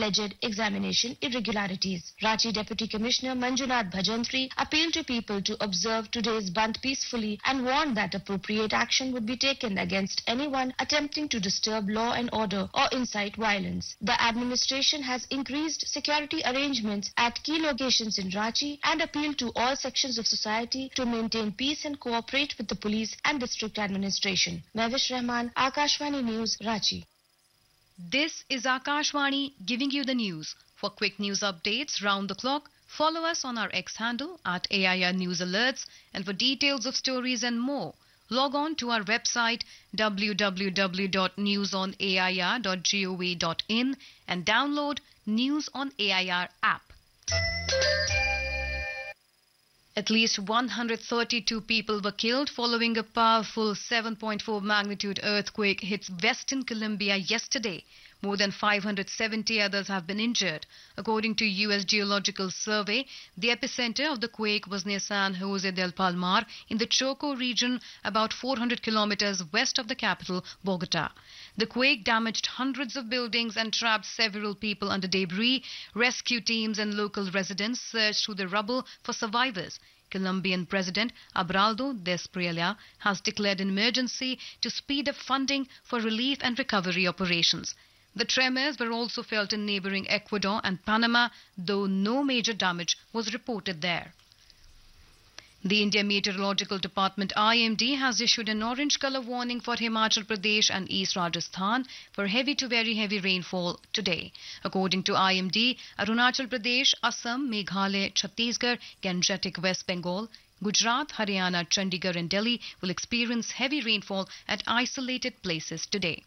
alleged examination irregularities. Ranchi Deputy Commissioner Manjunath Bhajantri appealed to people to observe today's Bandh peacefully and warned that appropriate action would be taken against anyone attempting to disturb law and order or incite violence. The administration has increased security arrangements at key locations in Ranchi and appealed to all sections of society to maintain peace and cooperate with the police and district administration. Mavish Rahman, Akashvani News, Ranchi. This is Akashvani giving you the news. For quick news updates round the clock, follow us on our X handle at AIR News Alerts, and for details of stories and more, log on to our website www.newsonair.gov.in and download News on AIR app. At least 132 people were killed following a powerful 7.4 magnitude earthquake hit Western Colombia yesterday. More than 570 others have been injured. According to U.S. Geological Survey, the epicenter of the quake was near San Jose del Palmar in the Choco region, about 400 kilometers west of the capital, Bogota. The quake damaged hundreds of buildings and trapped several people under debris. Rescue teams and local residents searched through the rubble for survivors. Colombian President Abelardo Despriella has declared an emergency to speed up funding for relief and recovery operations. The tremors were also felt in neighboring Ecuador and Panama, though no major damage was reported there. The India Meteorological Department IMD has issued an orange color warning for Himachal Pradesh and East Rajasthan for heavy to very heavy rainfall today. According to IMD, Arunachal Pradesh, Assam, Meghalaya, Chhattisgarh, Gangetic West Bengal, Gujarat, Haryana, Chandigarh and Delhi will experience heavy rainfall at isolated places today.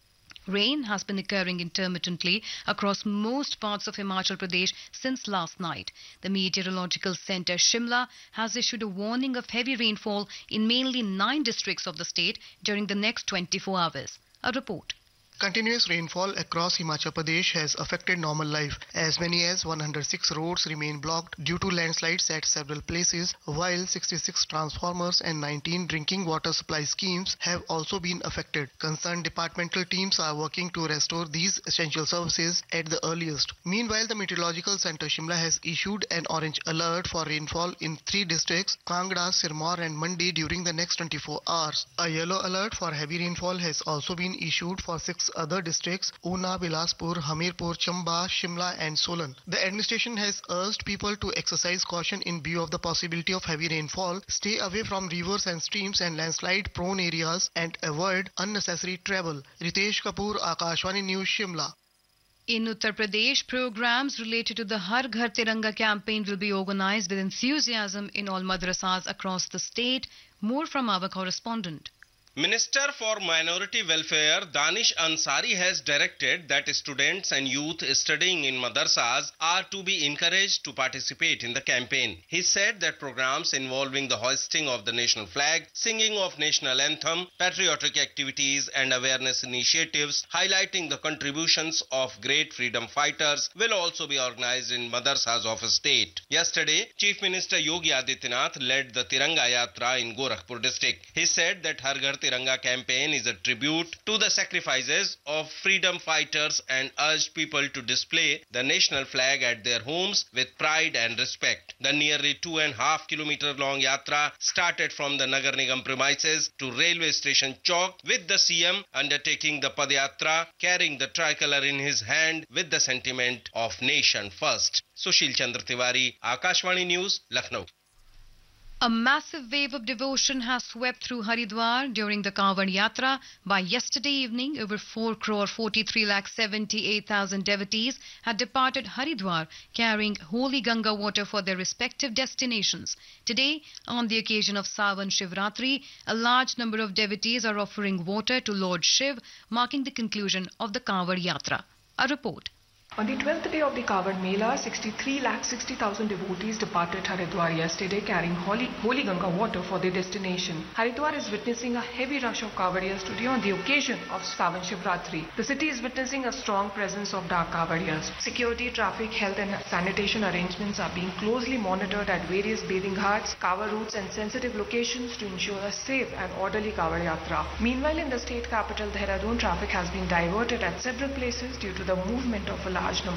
Rain has been occurring intermittently across most parts of Himachal Pradesh since last night. The Meteorological Centre Shimla has issued a warning of heavy rainfall in mainly 9 districts of the state during the next 24 hours. A report. Continuous rainfall across Himachal Pradesh has affected normal life. As many as 106 roads remain blocked due to landslides at several places, while 66 transformers and 19 drinking water supply schemes have also been affected. Concerned departmental teams are working to restore these essential services at the earliest. Meanwhile, the Meteorological Centre Shimla has issued an orange alert for rainfall in 3 districts, Kangra, Sirmaur and Mandi during the next 24 hours. A yellow alert for heavy rainfall has also been issued for 6 other districts, Una, Bilaspur, Hamirpur, Chamba, Shimla and Solan. The administration has urged people to exercise caution in view of the possibility of heavy rainfall, stay away from rivers and streams and landslide prone areas and avoid unnecessary travel. Ritesh Kapoor, Akashvani News, Shimla. In Uttar Pradesh, programs related to the Har Ghar Tiranga campaign will be organized with enthusiasm in all madrasas across the state. More from our correspondent. Minister for Minority Welfare Danish Ansari has directed that students and youth studying in madrasas are to be encouraged to participate in the campaign. He said that programs involving the hoisting of the national flag, singing of national anthem, patriotic activities and awareness initiatives highlighting the contributions of great freedom fighters will also be organized in madrasas of a state. Yesterday, Chief Minister Yogi Adityanath led the Tiranga Yatra in Gorakhpur district. He said that Har Ghar Tiranga campaign is a tribute to the sacrifices of freedom fighters and urged people to display the national flag at their homes with pride and respect. The nearly 2.5 kilometer long yatra started from the Nagar Nigam premises to railway station Chowk, with the CM undertaking the Padyatra, carrying the tricolour in his hand with the sentiment of nation first. Sushil Chandra Tiwari, Akashvani News, Lucknow. A massive wave of devotion has swept through Haridwar during the Kanwar Yatra. By yesterday evening, over 4,43,78,000 devotees had departed Haridwar, carrying holy Ganga water for their respective destinations. Today, on the occasion of Sawan Shivratri, a large number of devotees are offering water to Lord Shiv, marking the conclusion of the Kanwar Yatra. A report. On the 12th day of the Kanwar Mela, 63,60,000 devotees departed Haridwar yesterday carrying holy Ganga water for their destination. Haridwar is witnessing a heavy rush of Kanwarias today on the occasion of Sawan Shivratri. The city is witnessing a strong presence of dark Kanwarias. Security, traffic, health and sanitation arrangements are being closely monitored at various bathing ghats, Kanwar routes and sensitive locations to ensure a safe and orderly Kanwar Yatra. Meanwhile, in the state capital, Dehradun, traffic has been diverted at several places due to the movement of a large number